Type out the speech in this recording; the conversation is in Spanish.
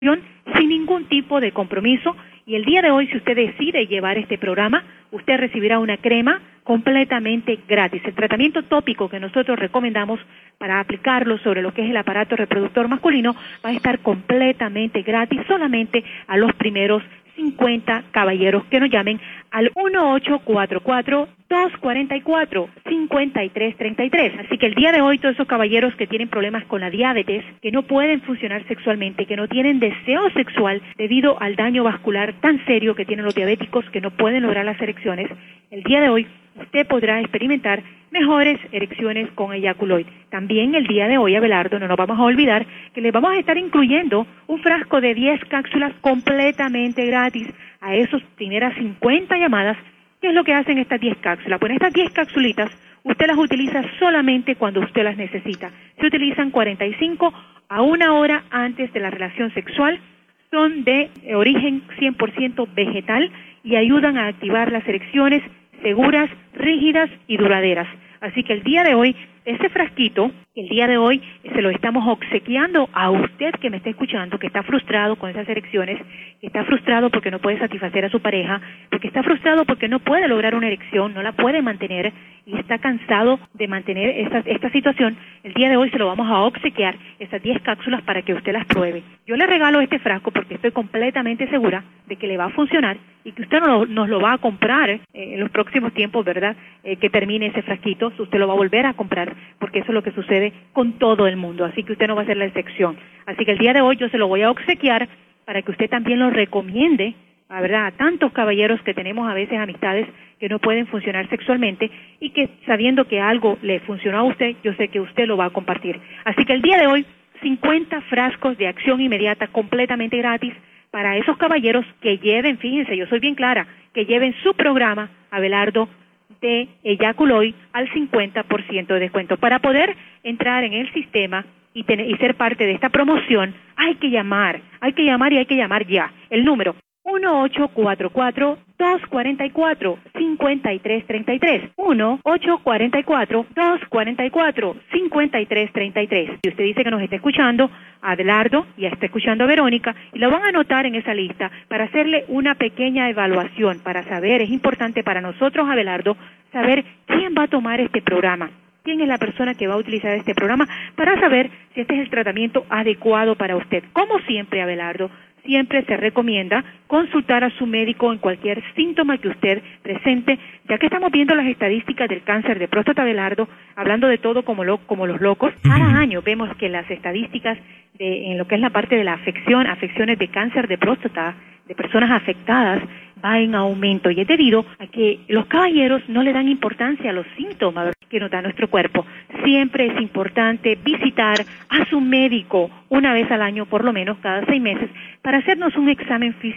sin ningún tipo de compromiso. Y el día de hoy, si usted decide llevar este programa, usted recibirá una crema completamente gratis. El tratamiento tópico que nosotros recomendamos para aplicarlo sobre lo que es el aparato reproductor masculino va a estar completamente gratis solamente a los primeros 50 caballeros que nos llamen al 1844-244-5333. Así que el día de hoy todos esos caballeros que tienen problemas con la diabetes, que no pueden funcionar sexualmente, que no tienen deseo sexual debido al daño vascular tan serio que tienen los diabéticos, que no pueden lograr las erecciones, el día de hoy usted podrá experimentar mejores erecciones con Ejaculoid. También el día de hoy, Abelardo, no nos vamos a olvidar que les vamos a estar incluyendo un frasco de 10 cápsulas completamente gratis a esos primeras 50 llamadas. ¿Qué es lo que hacen estas 10 cápsulas? Pues estas 10 cápsulitas usted las utiliza solamente cuando usted las necesita. Se utilizan 45 a 1 hora antes de la relación sexual, son de origen 100% vegetal y ayudan a activar las erecciones seguras, rígidas y duraderas. Así que el día de hoy, ese frasquito, el día de hoy se lo estamos obsequiando a usted que me está escuchando, que está frustrado con esas erecciones, que está frustrado porque no puede satisfacer a su pareja, porque está frustrado porque no puede lograr una erección, no la puede mantener y está cansado de mantener esta situación. El día de hoy se lo vamos a obsequiar, esas 10 cápsulas para que usted las pruebe. Yo le regalo este frasco porque estoy completamente segura de que le va a funcionar y que usted nos lo va a comprar en los próximos tiempos, ¿verdad? Que termine ese frasquito, usted lo va a volver a comprar porque eso es lo que sucede con todo el mundo, así que usted no va a ser la excepción. Así que el día de hoy yo se lo voy a obsequiar para que usted también lo recomiende, ¿verdad? A tantos caballeros que tenemos a veces amistades que no pueden funcionar sexualmente y que sabiendo que algo le funcionó a usted, yo sé que usted lo va a compartir. Así que el día de hoy, 50 frascos de acción inmediata completamente gratis para esos caballeros que lleven, fíjense, yo soy bien clara, que lleven su programa, Abelardo, de Ejaculoid al 50% de descuento. Para poder entrar en el sistema y ser parte de esta promoción, hay que llamar y hay que llamar ya. El número 1844-244-5333. 1844-244-5333. Si usted dice que nos está escuchando a Abelardo y está escuchando a Verónica, y lo van a anotar en esa lista para hacerle una pequeña evaluación, para saber, es importante para nosotros, Abelardo, saber quién va a tomar este programa. ¿Quién es la persona que va a utilizar este programa para saber si este es el tratamiento adecuado para usted? Como siempre, Abelardo, siempre se recomienda consultar a su médico en cualquier síntoma que usted presente, ya que estamos viendo las estadísticas del cáncer de próstata, Abelardo, hablando de todo como los locos. Cada año vemos que las estadísticas en lo que es la parte de la afecciones de cáncer de próstata, de personas afectadas, va en aumento, y es debido a que los caballeros no le dan importancia a los síntomas que nos da nuestro cuerpo. Siempre es importante visitar a su médico una vez al año, por lo menos cada 6 meses, para hacernos un examen físico